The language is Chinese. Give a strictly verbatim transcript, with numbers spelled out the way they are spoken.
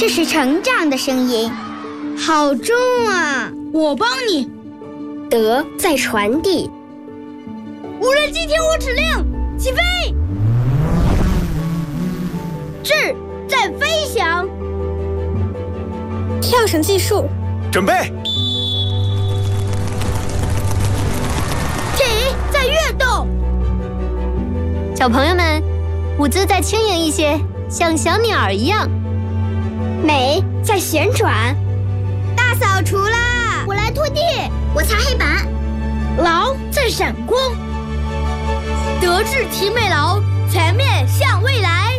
这是成长的声音。好重啊！ 我帮你。 德在传递。 无人机听我指令，起飞！智在飞翔。 跳绳计数。 准备。 体在跃动。 小朋友们，舞姿再轻盈一些，像小鸟一样。 美在旋转。 大扫除啦！ 我来拖地， 我擦黑板。 劳在闪光。德智体美劳，全面向未来。